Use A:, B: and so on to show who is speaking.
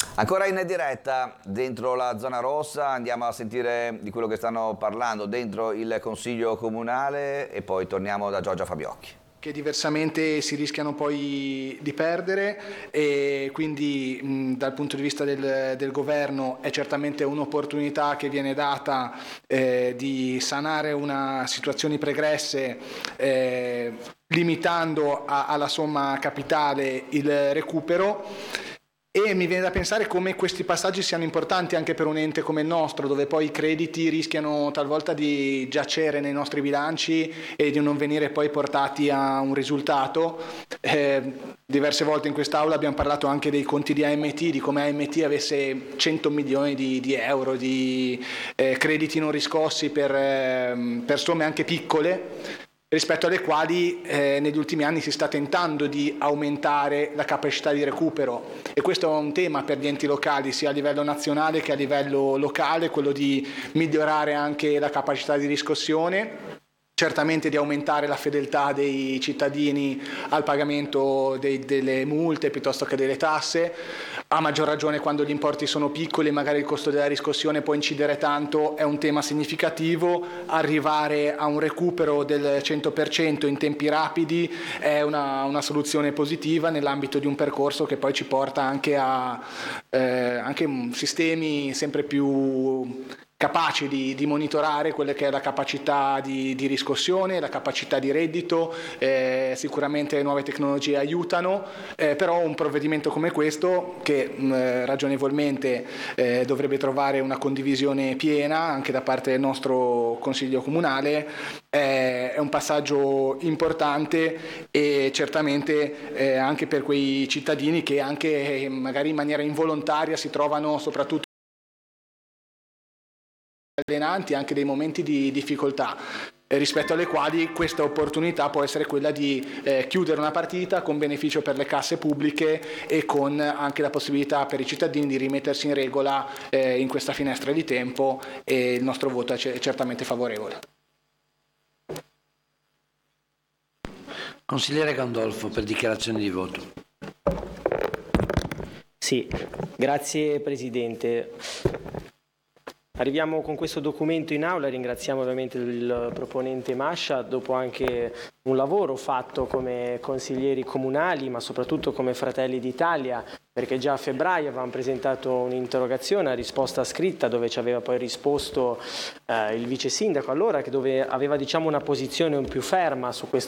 A: Ancora in diretta dentro la zona rossa, andiamo a sentire di quello che stanno parlando dentro il Consiglio Comunale e poi torniamo da Giorgia Fabiocchi.
B: Che diversamente si rischiano poi di perdere, e quindi dal punto di vista del governo è certamente un'opportunità che viene data di sanare una situazioni pregresse, limitando alla somma capitale il recupero. E mi viene da pensare come questi passaggi siano importanti anche per un ente come il nostro, dove poi i crediti rischiano talvolta di giacere nei nostri bilanci e di non venire poi portati a un risultato. Diverse volte in quest'Aula abbiamo parlato anche dei conti di AMT, di come AMT avesse 100 milioni di euro di crediti non riscossi per somme anche piccole, rispetto alle quali negli ultimi anni si sta tentando di aumentare la capacità di recupero, e questo è un tema per gli enti locali sia a livello nazionale che a livello locale, quello di migliorare anche la capacità di riscossione, certamente di aumentare la fedeltà dei cittadini al pagamento delle multe piuttosto che delle tasse, a maggior ragione quando gli importi sono piccoli e magari il costo della riscossione può incidere tanto. È un tema significativo. Arrivare a un recupero del 100% in tempi rapidi è una soluzione positiva nell'ambito di un percorso che poi ci porta anche a sistemi sempre più capaci di monitorare quelle che è la capacità di riscossione, la capacità di reddito. Sicuramente le nuove tecnologie aiutano, però un provvedimento come questo, che ragionevolmente dovrebbe trovare una condivisione piena anche da parte del nostro Consiglio Comunale, è un passaggio importante, e certamente anche per quei cittadini che anche magari in maniera involontaria si trovano soprattutto allenanti anche dei momenti di difficoltà, rispetto alle quali questa opportunità può essere quella di chiudere una partita con beneficio per le casse pubbliche e con anche la possibilità per i cittadini di rimettersi in regola in questa finestra di tempo, e il nostro voto è certamente favorevole.
C: Consigliere Gandolfo per dichiarazione di voto.
D: Sì, grazie Presidente. Arriviamo con questo documento in aula, ringraziamo ovviamente il proponente Mascia, dopo anche un lavoro fatto come consiglieri comunali, ma soprattutto come Fratelli d'Italia, perché già a febbraio avevamo presentato un'interrogazione a risposta scritta dove ci aveva poi risposto il vice sindaco allora, dove aveva una posizione un più ferma su questo